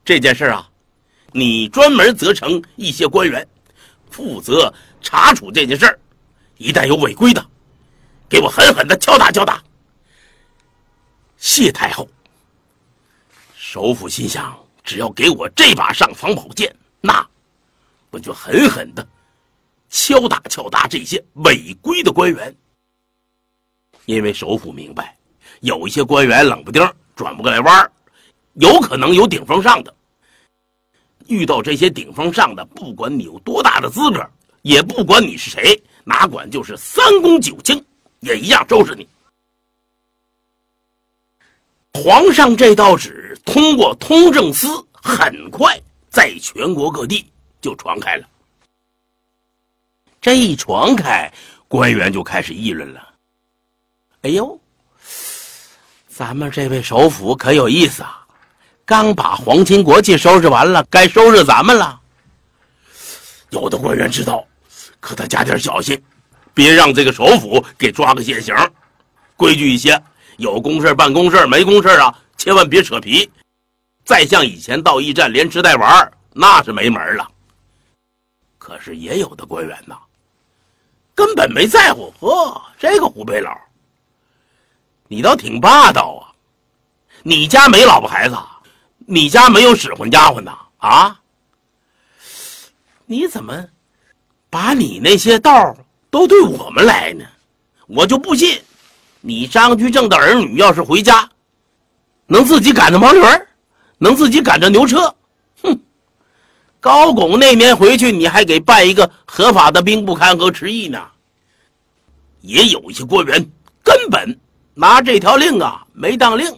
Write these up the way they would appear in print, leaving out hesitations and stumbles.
这件事啊，你专门责成一些官员负责查处这件事，一旦有违规的，给我狠狠的敲打敲打。谢太后。首府心想，只要给我这把尚方宝剑，那我就狠狠的敲打敲打这些违规的官员。因为首府明白，有一些官员冷不丁转不过来弯，有可能有顶风上的。遇到这些顶风上的，不管你有多大的资格，也不管你是谁，哪管就是3公9卿，也一样收拾你。皇上这道旨通过通政司很快在全国各地就传开了。这一传开，官员就开始议论了。哎呦，咱们这位首辅可有意思啊，刚把皇亲国戚收拾完了，该收拾咱们了。有的官员知道，可他加点小心，别让这个首辅给抓个现行。规矩一些，有公事办公事，没公事啊，千万别扯皮。再像以前到驿站连吃带玩，那是没门了。可是也有的官员呐，根本没在乎。这个湖北佬，你倒挺霸道啊！你家没老婆孩子，你家没有使唤家伙呢？啊？你怎么把你那些道都对我们来呢？我就不信，你张居正的儿女要是回家，能自己赶着毛驴，能自己赶着牛车？哼！高拱那年回去，你还给办一个合法的兵部勘和迟议呢。也有一些官员根本拿这条令啊没当令。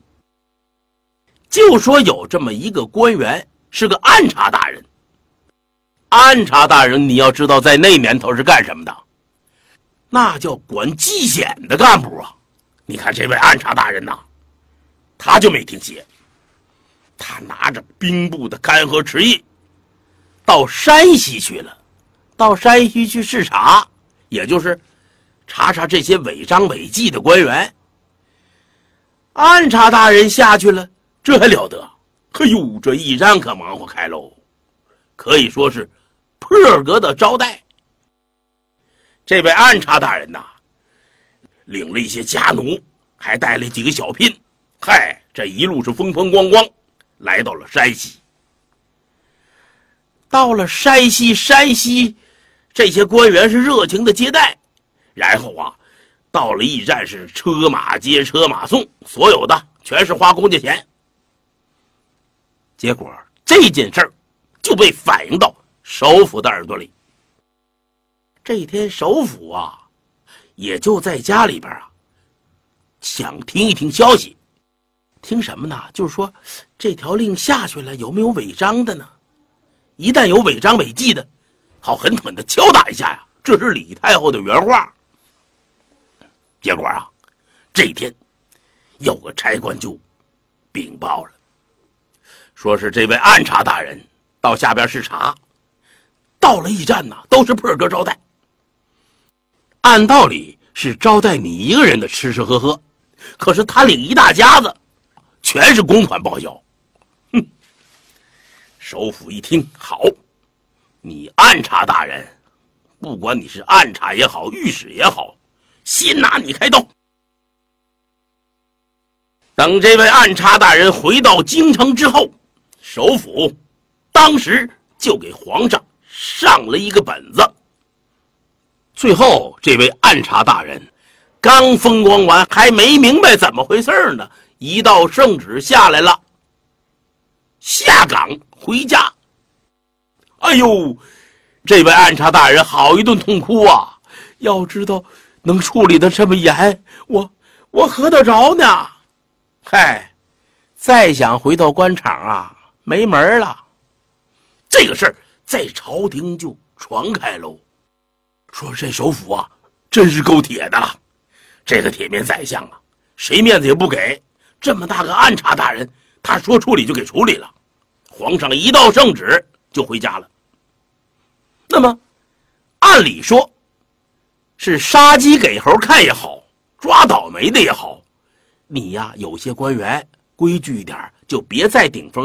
就说有这么一个官员是个按察大人。按察大人你要知道在那年头是干什么的，那叫管纪检的干部啊。你看这位按察大人呐，他就没听邪，他拿着兵部的勘和迟议到山西去了，到山西去视察，也就是查查这些违章违纪的官员。按察大人下去了，这还了得？嘿呦，这驿站可忙活开喽，可以说是破格的招待。这位按察大人呐，领了一些家奴，还带了几个小聘，嗨，这一路是风风光光来到了山西。到了山西这些官员是热情的接待，然后啊，到了驿站是车马接车马送，所有的全是花公家钱。结果这件事儿就被反映到首辅的耳朵里。这一天首辅啊，也就在家里边啊，想听一听消息。听什么呢？就是说这条令下去了，有没有违章的呢？一旦有违章违纪的，好狠狠的敲打一下呀。这是李太后的原话。结果啊，这一天有个差官就禀报了，说是这位按察大人到下边视察，到了驿站呢，都是破格招待。按道理是招待你一个人的吃吃喝喝，可是他领一大家子，全是公款报销。哼！首辅一听，好，你按察大人，不管你是按察也好，御史也好，先拿你开刀。等这位按察大人回到京城之后，首辅当时就给皇上上了一个本子。最后这位按察大人刚风光完，还没明白怎么回事呢，一道圣旨下来了，下岗回家。哎呦，这位按察大人好一顿痛哭啊！要知道能处理的这么严，我何得着呢？嗨，再想回到官场啊，没门了。这个事儿在朝廷就传开喽，说这首辅啊，真是够铁的了。这个铁面宰相啊，谁面子也不给。这么大个按察大人，他说处理就给处理了。皇上一道圣旨就回家了。那么，按理说，是杀鸡给猴看也好，抓倒霉的也好，你呀，有些官员规矩一点，就别再顶风